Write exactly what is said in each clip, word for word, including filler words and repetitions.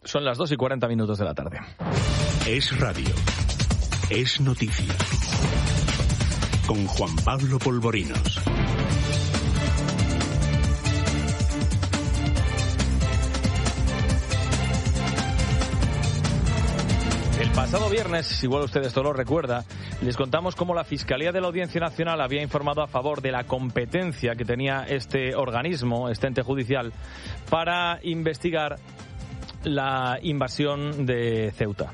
Son las dos y cuarenta minutos de la tarde. Es radio. Es noticia. Con Juan Pablo Polvorinos. El pasado viernes, igual usted esto lo recuerda, les contamos cómo la Fiscalía de la Audiencia Nacional había informado a favor de la competencia que tenía este organismo, este ente judicial, para investigar la invasión de Ceuta.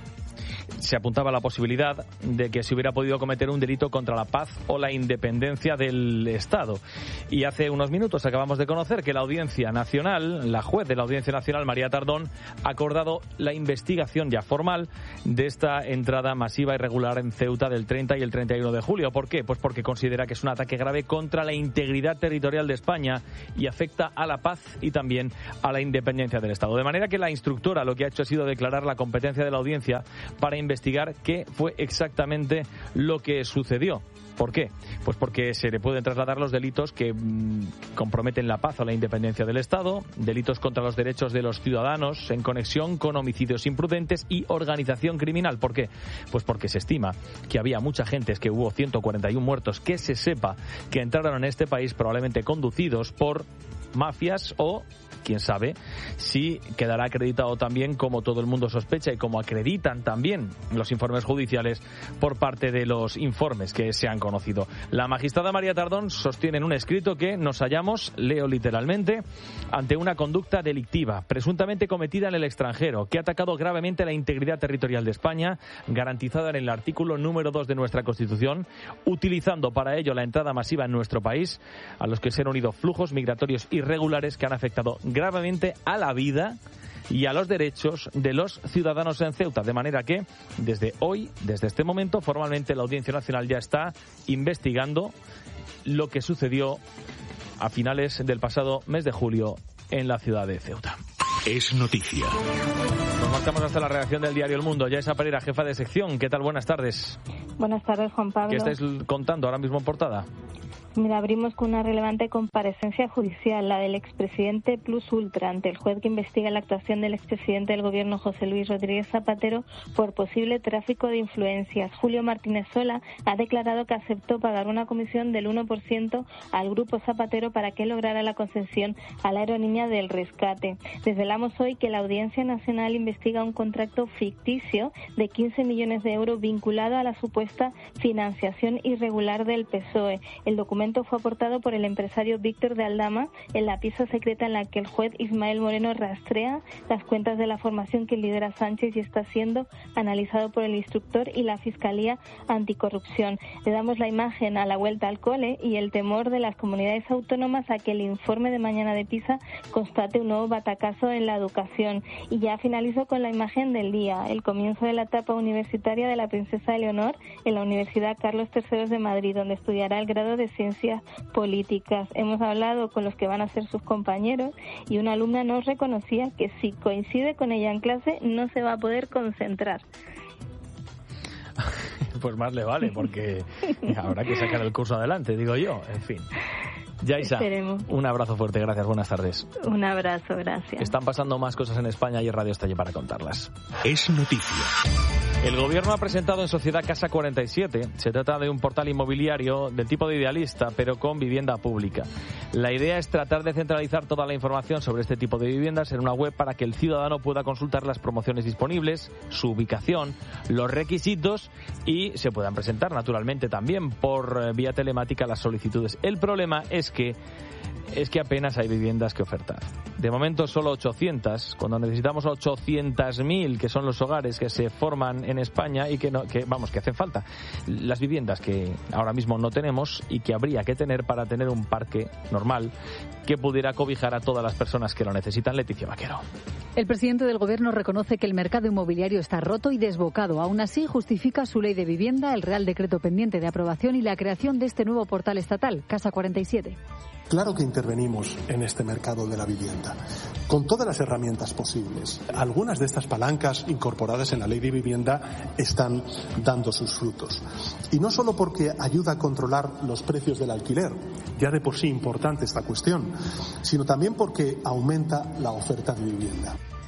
Se apuntaba la posibilidad de que se hubiera podido cometer un delito contra la paz o la independencia del Estado. Y hace unos minutos acabamos de conocer que la Audiencia Nacional, la juez de la Audiencia Nacional, María Tardón, ha acordado la investigación ya formal de esta entrada masiva irregular en Ceuta del treinta y el treinta y uno de julio. ¿Por qué? Pues porque considera que es un ataque grave contra la integridad territorial de España y afecta a la paz y también a la independencia del Estado. De manera que la instructora lo que ha hecho ha sido declarar la competencia de la audiencia para investigar qué fue exactamente lo que sucedió. ¿Por qué? Pues porque se le pueden trasladar los delitos que mmm, comprometen la paz o la independencia del Estado, delitos contra los derechos de los ciudadanos en conexión con homicidios imprudentes y organización criminal. ¿Por qué? Pues porque se estima que había mucha gente, es que hubo ciento cuarenta y uno muertos, que se sepa que entraron en este país probablemente conducidos por mafias o, quién sabe, si quedará acreditado también, como todo el mundo sospecha y como acreditan también los informes judiciales, por parte de los informes que se han conocido. La magistrada María Tardón sostiene en un escrito que nos hallamos, leo literalmente, ante una conducta delictiva, presuntamente cometida en el extranjero, que ha atacado gravemente la integridad territorial de España, garantizada en el artículo número dos de nuestra Constitución, utilizando para ello la entrada masiva en nuestro país, a los que se han unido flujos migratorios irregulares que han afectado gravemente a la vida y a los derechos de los ciudadanos en Ceuta. De manera que, desde hoy, desde este momento, formalmente la Audiencia Nacional ya está investigando lo que sucedió a finales del pasado mes de julio en la ciudad de Ceuta. Es noticia. Nos marchamos hasta la redacción del diario El Mundo. Yaisa Pereira, jefa de sección. ¿Qué tal? Buenas tardes. Buenas tardes, Juan Pablo. ¿Qué estáis contando ahora mismo en portada? Mira, abrimos con una relevante comparecencia judicial, la del expresidente Plus Ultra, ante el juez que investiga la actuación del expresidente del Gobierno, José Luis Rodríguez Zapatero, por posible tráfico de influencias. Julio Martínez Sola ha declarado que aceptó pagar una comisión del uno por ciento al Grupo Zapatero para que lograra la concesión a la aerolínea del rescate. Desvelamos hoy que la Audiencia Nacional investiga un contrato ficticio de quince millones de euros vinculado a la supuesta financiación irregular del P S O E. El documento fue aportado por el empresario Víctor de Aldama en la pieza secreta en la que el juez Ismael Moreno rastrea las cuentas de la formación que lidera Sánchez y está siendo analizado por el instructor y la Fiscalía Anticorrupción. Le damos la imagen a la vuelta al cole y el temor de las comunidades autónomas a que el informe de mañana de Pisa constate un nuevo batacazo en la educación. Y ya finalizo con la imagen del día, el comienzo de la etapa universitaria de la princesa Eleonor en la Universidad Carlos tercero de Madrid, donde estudiará el grado de Ciencias Políticas. Hemos hablado con los que van a ser sus compañeros y una alumna nos reconocía que si coincide con ella en clase no se va a poder concentrar. Pues más le vale, porque habrá que sacar el curso adelante, digo yo. En fin. Yaisa, Esperemos. Un abrazo fuerte, gracias, buenas tardes. Un abrazo, gracias. Están pasando más cosas en España y Radio está allí para contarlas. Es noticia. El Gobierno ha presentado en sociedad Casa cuarenta y siete. Se trata de un portal inmobiliario del tipo de Idealista, pero con vivienda pública. La idea es tratar de centralizar toda la información sobre este tipo de viviendas en una web para que el ciudadano pueda consultar las promociones disponibles, su ubicación, los requisitos y se puedan presentar naturalmente también por vía telemática las solicitudes. El problema es que es que apenas hay viviendas que ofertar. De momento solo ochocientas, cuando necesitamos ochocientos mil, que son los hogares que se forman en España y que, no, que vamos, que hacen falta. Las viviendas que ahora mismo no tenemos y que habría que tener para tener un parque normal que pudiera cobijar a todas las personas que lo necesitan. Leticia Vaquero. El presidente del Gobierno reconoce que el mercado inmobiliario está roto y desbocado. Aún así, justifica su ley de vivienda, el Real Decreto pendiente de aprobación y la creación de este nuevo portal estatal, Casa cuarenta y siete. Claro que intervenimos en este mercado de la vivienda, con todas las herramientas posibles. Algunas de estas palancas incorporadas en la ley de vivienda están dando sus frutos. Y no solo porque ayuda a controlar los precios del alquiler, ya de por sí importante esta cuestión, sino también porque aumenta la oferta de vivienda.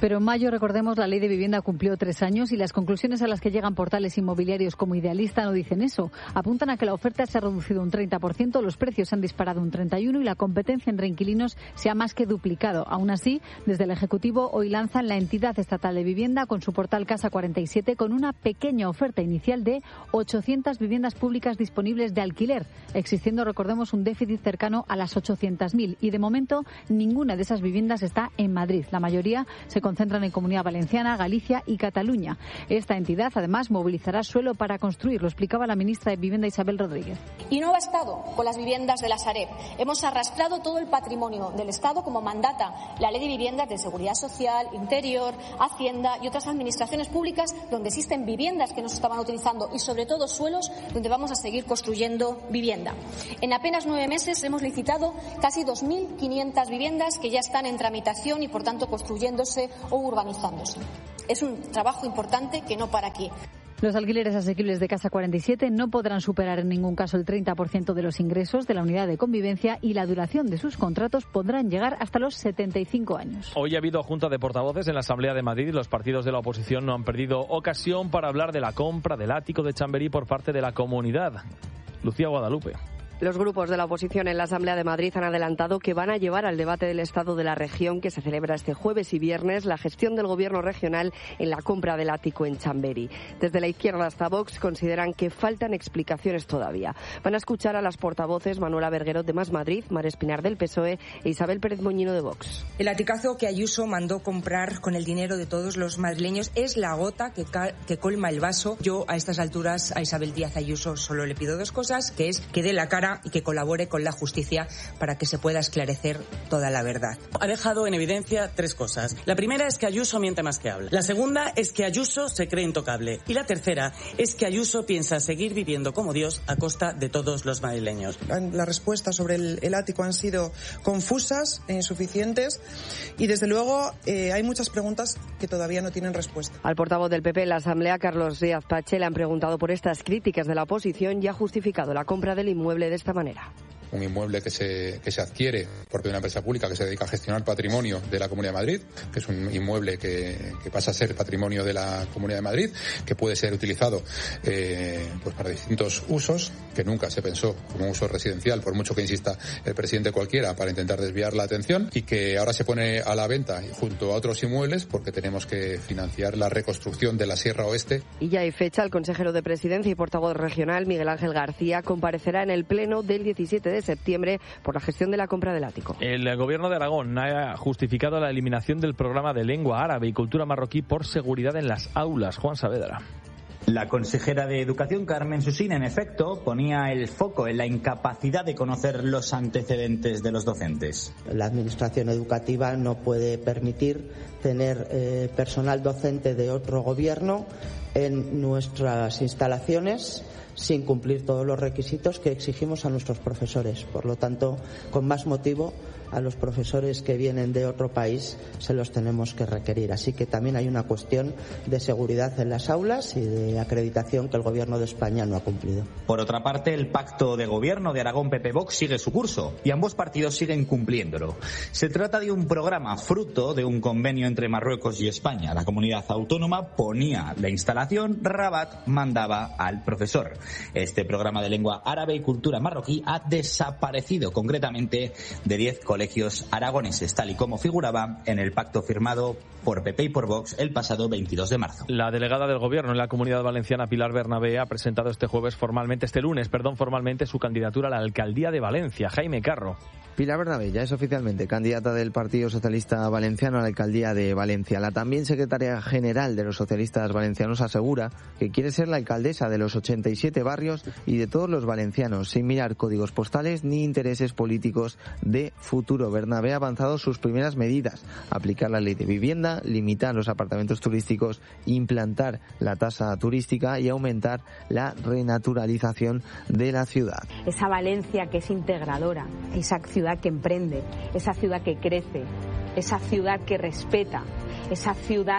Pero en mayo, recordemos, la Ley de Vivienda cumplió tres años y las conclusiones a las que llegan portales inmobiliarios como Idealista no dicen eso. Apuntan a que la oferta se ha reducido un treinta por ciento, los precios se han disparado un treinta y uno por ciento y la competencia entre inquilinos se ha más que duplicado. Aún así, desde el Ejecutivo hoy lanzan la entidad estatal de vivienda con su portal Casa cuarenta y siete con una pequeña oferta inicial de ochocientas viviendas públicas disponibles de alquiler, existiendo, recordemos, un déficit cercano a las ochocientas mil y de momento ninguna de esas viviendas está en Madrid. La mayoría se concentran en Comunidad Valenciana, Galicia y Cataluña. Esta entidad, además, movilizará suelo para construir, lo explicaba la ministra de Vivienda, Isabel Rodríguez. Y no ha bastado con las viviendas de la Sareb. Hemos arrastrado todo el patrimonio del Estado, como mandata la Ley de Viviendas de Seguridad Social, Interior, Hacienda y otras administraciones públicas donde existen viviendas que no se estaban utilizando y, sobre todo, suelos donde vamos a seguir construyendo vivienda. En apenas nueve meses hemos licitado casi dos mil quinientas viviendas que ya están en tramitación y, por tanto, construyéndose o urbanizándose. Es un trabajo importante que no para aquí. Los alquileres asequibles de Casa cuarenta y siete no podrán superar en ningún caso el treinta por ciento de los ingresos de la unidad de convivencia y la duración de sus contratos podrán llegar hasta los setenta y cinco años. Hoy ha habido junta de portavoces en la Asamblea de Madrid y los partidos de la oposición no han perdido ocasión para hablar de la compra del ático de Chamberí por parte de la comunidad. Lucía Guadalupe. Los grupos de la oposición en la Asamblea de Madrid han adelantado que van a llevar al debate del Estado de la región, que se celebra este jueves y viernes, la gestión del Gobierno regional en la compra del ático en Chamberí. Desde la izquierda hasta Vox consideran que faltan explicaciones todavía. Van a escuchar a las portavoces Manuela Berguerot de Más Madrid, Mar Espinar del P S O E e Isabel Pérez Moñino de Vox. El aticazo que Ayuso mandó comprar con el dinero de todos los madrileños es la gota que, ca- que colma el vaso. Yo a estas alturas a Isabel Díaz Ayuso solo le pido dos cosas, que es que dé la cara y que colabore con la justicia para que se pueda esclarecer toda la verdad. Ha dejado en evidencia tres cosas. La primera es que Ayuso miente más que habla. La segunda es que Ayuso se cree intocable. Y la tercera es que Ayuso piensa seguir viviendo como Dios a costa de todos los madrileños. Las respuestas sobre el, el ático han sido confusas e insuficientes y desde luego eh, hay muchas preguntas que todavía no tienen respuesta. Al portavoz del P P en la Asamblea, Carlos Díaz Pache, le han preguntado por estas críticas de la oposición y ha justificado la compra del inmueble de esta manera. Un inmueble que se, que se adquiere por parte de una empresa pública que se dedica a gestionar patrimonio de la Comunidad de Madrid, que es un inmueble que, que pasa a ser patrimonio de la Comunidad de Madrid, que puede ser utilizado eh, pues para distintos usos, que nunca se pensó como uso residencial, por mucho que insista el presidente cualquiera, para intentar desviar la atención, y que ahora se pone a la venta junto a otros inmuebles porque tenemos que financiar la reconstrucción de la Sierra Oeste. Y ya hay fecha. El consejero de Presidencia y portavoz regional, Miguel Ángel García, comparecerá en el Pleno del diecisiete de septiembre por la gestión de la compra del ático. El Gobierno de Aragón ha justificado la eliminación del programa de lengua árabe y cultura marroquí por seguridad en las aulas. Juan Saavedra. La consejera de Educación, Carmen Susín, en efecto, ponía el foco en la incapacidad de conocer los antecedentes de los docentes. La Administración educativa no puede permitir tener eh, personal docente de otro gobierno en nuestras instalaciones sin cumplir todos los requisitos que exigimos a nuestros profesores. Por lo tanto, con más motivo, a los profesores que vienen de otro país se los tenemos que requerir. Así que también hay una cuestión de seguridad en las aulas y de acreditación que el Gobierno de España no ha cumplido. Por otra parte, el pacto de gobierno de Aragón-P P Vox sigue su curso y ambos partidos siguen cumpliéndolo. Se trata de un programa fruto de un convenio entre Marruecos y España. La comunidad autónoma ponía la instalación, Rabat mandaba al profesor. Este programa de lengua árabe y cultura marroquí ha desaparecido, concretamente de diez colegios aragoneses, tal y como figuraba en el pacto firmado por P P y por Vox el pasado veintidós de marzo. La delegada del Gobierno en la Comunidad Valenciana, Pilar Bernabé, ha presentado este jueves formalmente, este lunes, perdón, formalmente su candidatura a la alcaldía de Valencia. Jaime Carro. Pilar Bernabé ya es oficialmente candidata del Partido Socialista Valenciano a la alcaldía de Valencia. La también secretaria general de los socialistas valencianos asegura que quiere ser la alcaldesa de los ochenta y siete barrios y de todos los valencianos, sin mirar códigos postales ni intereses políticos de futuro. Bernabé ha avanzado sus primeras medidas: aplicar la ley de vivienda, limitar los apartamentos turísticos, implantar la tasa turística y aumentar la renaturalización de la ciudad. Esa Valencia que es integradora, esa ciudad que emprende, esa ciudad que crece, esa ciudad que respeta, esa ciudad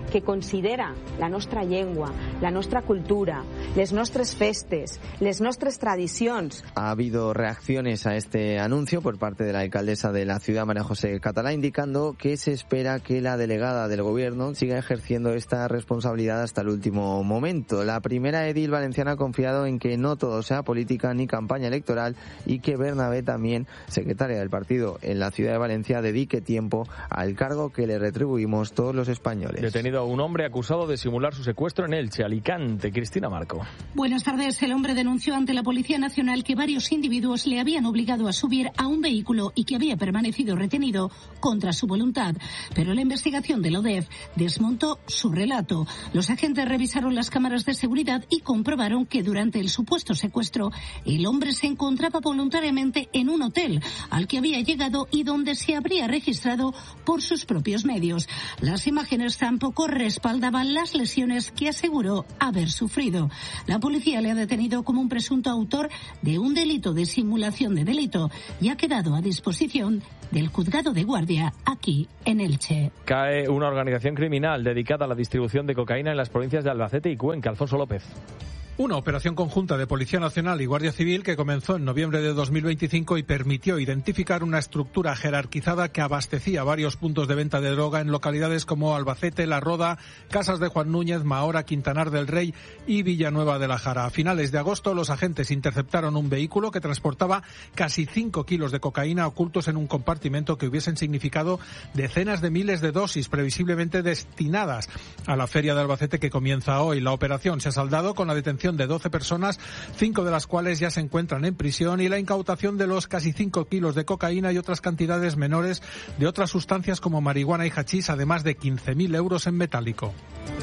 que considera la nostra llengua, la nostra cultura, les nostres festes, les nostres tradicions. Ha habido reacciones a este anuncio por parte de la alcaldesa de la ciudad, María José Catalá, indicando que se espera que la delegada del gobierno siga ejerciendo esta responsabilidad hasta el último momento. La primera edil valenciana ha confiado en que no todo sea política ni campaña electoral y que Bernabé, también secretaria del partido en la ciudad de Valencia, dedique tiempo al cargo que le retribuimos todos los españoles. Detenido un hombre acusado de simular su secuestro en Elche, Alicante. Cristina Marco. Buenas tardes. El hombre denunció ante la Policía Nacional que varios individuos le habían obligado a subir a un vehículo y que había permanecido retenido contra su voluntad. Pero la investigación de la O D E F desmontó su relato. Los agentes revisaron las cámaras de seguridad y comprobaron que durante el supuesto secuestro el hombre se encontraba voluntariamente en un hotel al que había llegado y donde se habría registrado por sus propios medios. Las imágenes tampoco respaldaban las lesiones que aseguró haber sufrido. La policía le ha detenido como un presunto autor de un delito de simulación de delito y ha quedado a disposición del juzgado de guardia aquí en Elche. Cae una organización criminal dedicada a la distribución de cocaína en las provincias de Albacete y Cuenca. Alfonso López. Una operación conjunta de Policía Nacional y Guardia Civil que comenzó en noviembre de dos mil veinticinco y permitió identificar una estructura jerarquizada que abastecía varios puntos de venta de droga en localidades como Albacete, La Roda, Casas de Juan Núñez, Mahora, Quintanar del Rey y Villanueva de la Jara. A finales de agosto, los agentes interceptaron un vehículo que transportaba casi cinco kilos de cocaína ocultos en un compartimento que hubiesen significado decenas de miles de dosis previsiblemente destinadas a la feria de Albacete que comienza hoy. La operación se ha saldado con la detención de doce personas, cinco de las cuales ya se encuentran en prisión, y la incautación de los casi cinco kilos de cocaína y otras cantidades menores de otras sustancias como marihuana y hachís, además de quince mil euros en metálico.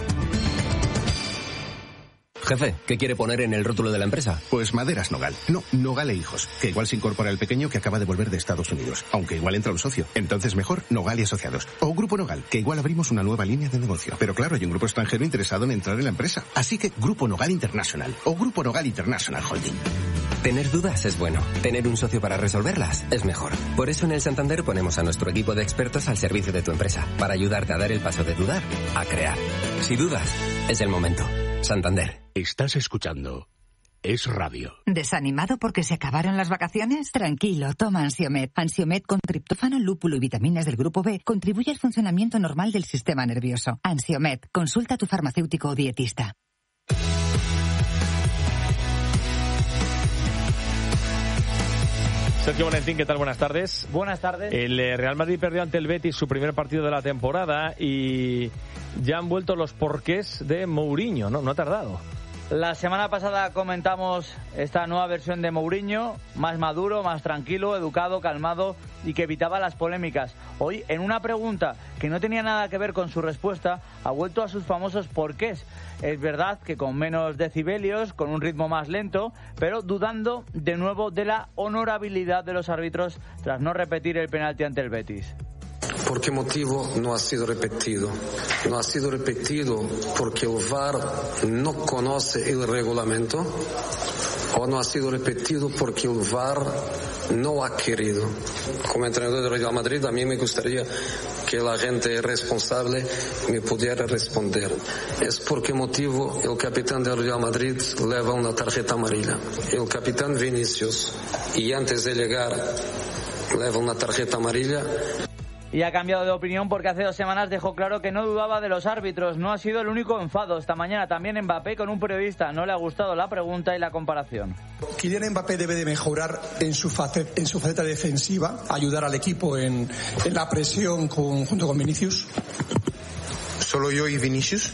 Jefe, ¿qué quiere poner en el rótulo de la empresa? Pues Maderas Nogal. No, Nogal e Hijos. Que igual se incorpora el pequeño que acaba de volver de Estados Unidos. Aunque igual entra un socio. Entonces mejor Nogal y Asociados. O Grupo Nogal, que igual abrimos una nueva línea de negocio. Pero claro, hay un grupo extranjero interesado en entrar en la empresa. Así que Grupo Nogal International. O Grupo Nogal International Holding. Tener dudas es bueno. Tener un socio para resolverlas es mejor. Por eso en el Santander ponemos a nuestro equipo de expertos al servicio de tu empresa. Para ayudarte a dar el paso de dudar a crear. Si dudas, es el momento. Santander. Estás escuchando Es Radio. ¿Desanimado porque se acabaron las vacaciones? Tranquilo, toma Ansiomed. Ansiomed con triptófano, lúpulo y vitaminas del grupo B contribuye al funcionamiento normal del sistema nervioso. Ansiomed, consulta a tu farmacéutico o dietista. Sergio Valentín, ¿qué tal? Buenas tardes. Buenas tardes. El Real Madrid perdió ante el Betis su primer partido de la temporada y ya han vuelto los porqués de Mourinho, ¿no? No ha tardado. La semana pasada comentamos esta nueva versión de Mourinho, más maduro, más tranquilo, educado, calmado y que evitaba las polémicas. Hoy, en una pregunta que no tenía nada que ver con su respuesta, ha vuelto a sus famosos porqués. Es verdad que con menos decibelios, con un ritmo más lento, pero dudando de nuevo de la honorabilidad de los árbitros tras no repetir el penalti ante el Betis. ¿Por qué motivo no ha sido repetido? No ha sido repetido porque el V A R no conoce el reglamento, o no ha sido repetido porque el V A R no ha querido. Como entrenador de Real Madrid, a mí me gustaría que la gente responsable me pudiera responder. Es por qué motivo el capitán del Real Madrid lleva una tarjeta amarilla. El capitán Vinicius, y antes de llegar, lleva una tarjeta amarilla. Y ha cambiado de opinión porque hace dos semanas dejó claro que no dudaba de los árbitros. No ha sido el único enfado. Esta mañana también Mbappé con un periodista. No le ha gustado la pregunta y la comparación. Kylian Mbappé debe de mejorar en su faceta, en su faceta defensiva, ayudar al equipo en, en la presión con, junto con Vinicius. ¿Solo yo y Vinicius?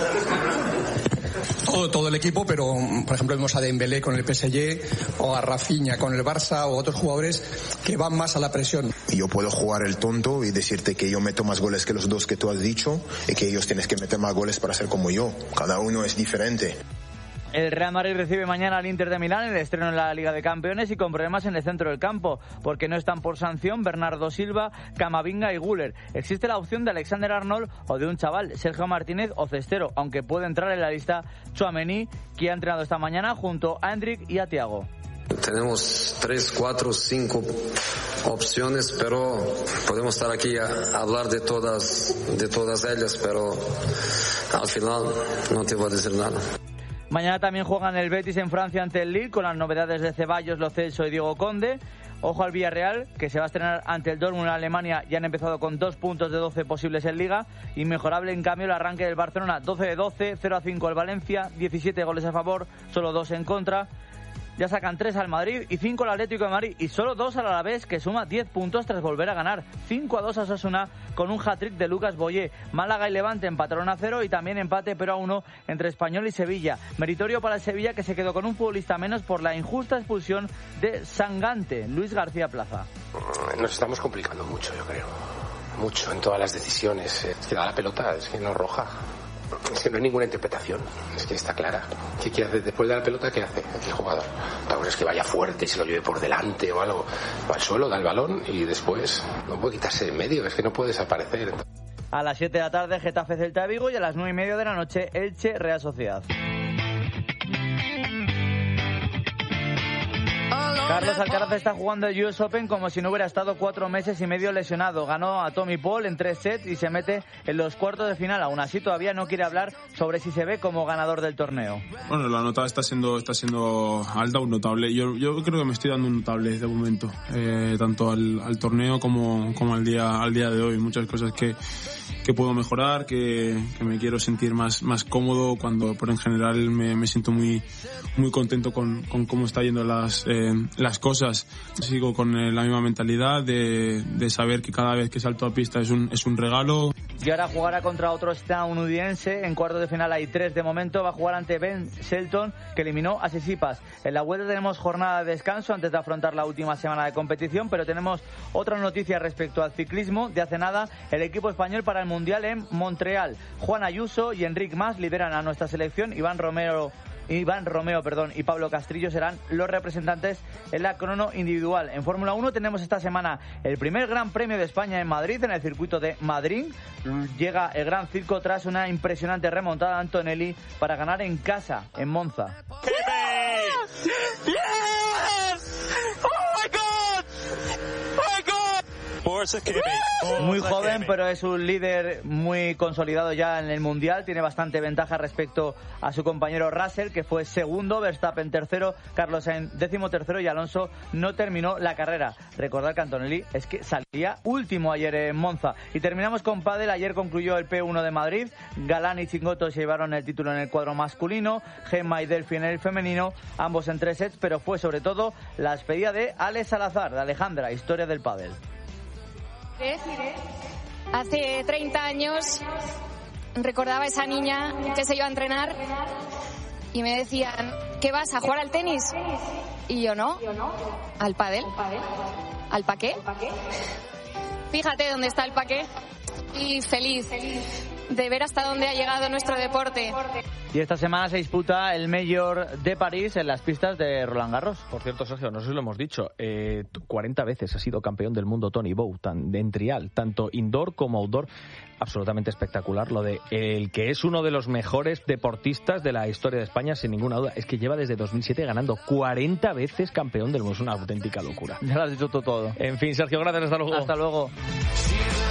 Todo, todo el equipo, pero por ejemplo vemos a Dembélé con el P S G o a Rafinha con el Barça o otros jugadores que van más a la presión. Yo puedo jugar el tonto y decirte que yo meto más goles que los dos que tú has dicho y que ellos tienes que meter más goles para ser como yo. Cada uno es diferente. El Real Madrid recibe mañana al Inter de Milán, el estreno en la Liga de Campeones y con problemas en el centro del campo, porque no están por sanción Bernardo Silva, Camavinga y Güler. Existe la opción de Alexander Arnold o de un chaval, Sergio Martínez o Cestero, aunque puede entrar en la lista Tchouaméni, que ha entrenado esta mañana junto a Endrick y a Thiago. tenemos tres, cuatro, cinco opciones, pero podemos estar aquí a hablar de todas, de todas ellas, pero al final no te voy a decir nada. Mañana también juegan el Betis en Francia ante el Lille, con las novedades de Ceballos, Lo Celso y Diego Conde. Ojo al Villarreal, que se va a estrenar ante el Dortmund en Alemania. Ya han empezado con dos puntos de doce posibles en Liga. Inmejorable, en cambio, el arranque del Barcelona. doce de doce, cero a cinco el Valencia, diecisiete goles a favor, solo dos en contra. Ya sacan tres al Madrid y cinco al Atlético de Madrid y solo dos al Alavés, que suma diez puntos tras volver a ganar. cinco a dos a Osasuna con un hat-trick de Lucas Boyé. Málaga y Levante empataron a cero y también empate pero a uno entre Español y Sevilla. Meritorio para el Sevilla, que se quedó con un futbolista menos por la injusta expulsión de Sangante. Luis García Plaza. Nos estamos complicando mucho, yo creo. Mucho en todas las decisiones. Es que da la pelota, es que no roja. Es que no hay ninguna interpretación, es que está clara. ¿Qué, qué hace después de la pelota? ¿Qué hace el jugador? Tal es que vaya fuerte, se lo lleve por delante o algo. Va al suelo, da el balón y después no puede quitarse de en medio, es que no puede desaparecer. A las siete de la tarde, Getafe Celta de Vigo, y a las nueve y media de la noche, Elche Real Sociedad. Carlos Alcaraz está jugando el U S Open como si no hubiera estado cuatro meses y medio lesionado. Ganó a Tommy Paul en tres sets y se mete en los cuartos de final. Aún así, todavía no quiere hablar sobre si se ve como ganador del torneo. Bueno, la nota está siendo está siendo alta, un notable. Yo, yo creo que me estoy dando un notable de momento, eh, tanto al, al torneo como, como al día al día de hoy. Muchas cosas que que puedo mejorar, que, que me quiero sentir más más cómodo cuando, pero en general me, me siento muy muy contento con, con cómo está yendo las eh, las cosas. Sigo con eh, la misma mentalidad de, de saber que cada vez que salto a pista es un es un regalo. Y ahora jugará contra otro estadounidense. En cuartos de final hay tres de momento. Va a jugar ante Ben Shelton, que eliminó a Tsitsipas. En la vuelta tenemos jornada de descanso antes de afrontar la última semana de competición, pero tenemos otra noticia respecto al ciclismo. De hace nada, el equipo español para el Mundial en Montreal. Juan Ayuso y Enric Mas lideran a nuestra selección. Iván Romero Iván Romeo perdón, y Pablo Castrillo serán los representantes en la crono individual. En Fórmula uno tenemos esta semana el primer Gran Premio de España en Madrid, en el circuito de Madrid. Llega el Gran Circo tras una impresionante remontada de Antonelli para ganar en casa, en Monza. Muy joven, pero es un líder muy consolidado ya en el Mundial. Tiene bastante ventaja respecto a su compañero Russell, que fue segundo, Verstappen tercero, Carlos Sainz décimo tercero y Alonso no terminó la carrera. Recordad que Antonelli es que salía último ayer en Monza. Y terminamos con pádel. Ayer concluyó el P uno de Madrid. Galán y Chingoto se llevaron el título en el cuadro masculino, Gemma y Delphi en el femenino, ambos en tres sets, pero fue sobre todo la despedida de Alex Salazar, de Alejandra, historia del pádel. Hace treinta años recordaba a esa niña que se iba a entrenar y me decían, ¿qué vas a jugar al tenis? Y yo no, al pádel. ¿Al paqué? Fíjate dónde está el paqué. Y feliz de ver hasta dónde ha llegado nuestro deporte. Y esta semana se disputa el Major de París en las pistas de Roland Garros. Por cierto, Sergio, no sé si lo hemos dicho, eh, cuarenta veces ha sido campeón del mundo Tony Bow, tan, en trial, tanto indoor como outdoor. Absolutamente espectacular lo de el que es uno de los mejores deportistas de la historia de España, sin ninguna duda. Es que lleva desde dos mil siete ganando cuarenta veces campeón del mundo. Es una auténtica locura. Ya lo has dicho tú todo. En fin, Sergio, gracias. Hasta luego. Hasta luego.